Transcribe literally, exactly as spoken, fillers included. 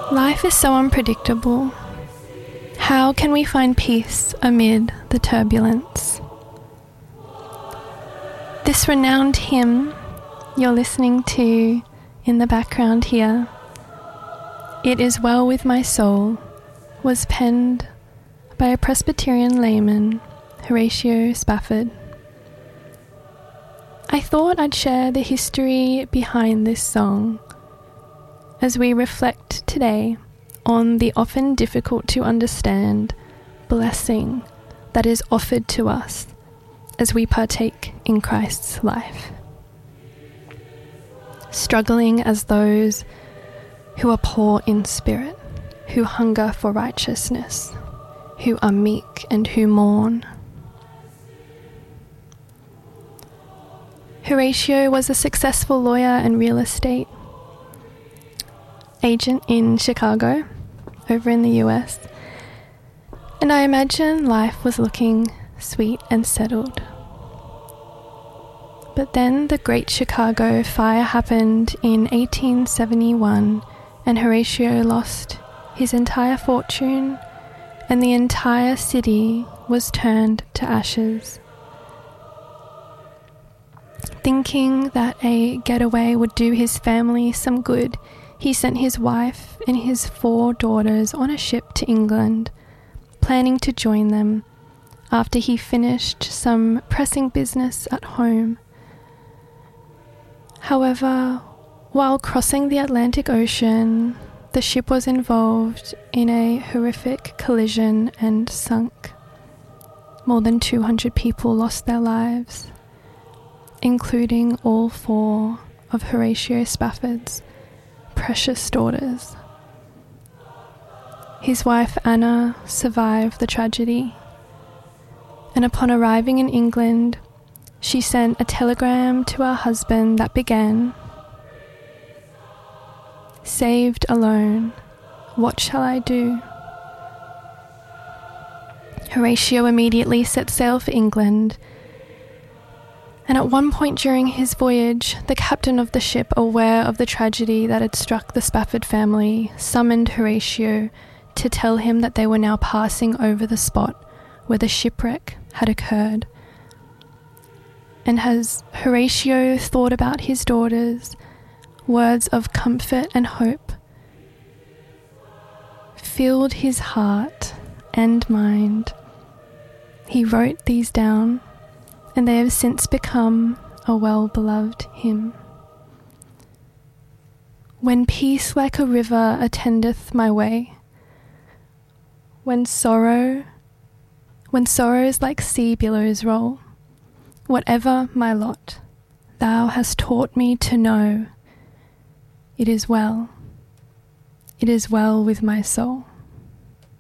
Life is so unpredictable. How can we find peace amid the turbulence? This renowned hymn you're listening to in the background here, "It Is Well With My Soul," was penned by a Presbyterian layman, Horatio Spafford. I thought I'd share the history behind this song as we reflect today on the often difficult to understand blessing that is offered to us as we partake in Christ's life. Struggling as those who are poor in spirit, who hunger for righteousness, who are meek and who mourn. Horatio was a successful lawyer and real estate agent in Chicago, over in the U S, and I imagine life was looking sweet and settled. But then the Great Chicago Fire happened in eighteen seventy-one, and Horatio lost his entire fortune, and the entire city was turned to ashes. Thinking that a getaway would do his family some good, he sent his wife and his four daughters on a ship to England, planning to join them after he finished some pressing business at home. However, while crossing the Atlantic Ocean, the ship was involved in a horrific collision and sunk. More than two hundred people lost their lives, including all four of Horatio Spafford's precious daughters. His wife Anna survived the tragedy, and upon arriving in England, she sent a telegram to her husband that began, "Saved alone, what shall I do?" Horatio immediately set sail for England, and at one point during his voyage, the captain of the ship, aware of the tragedy that had struck the Spafford family, summoned Horatio to tell him that they were now passing over the spot where the shipwreck had occurred. And as Horatio thought about his daughters, words of comfort and hope filled his heart and mind. He wrote these down, and they have since become a well-beloved hymn. When peace like a river attendeth my way, when sorrow, when sorrows like sea billows roll, whatever my lot, thou hast taught me to know, it is well, it is well with my soul.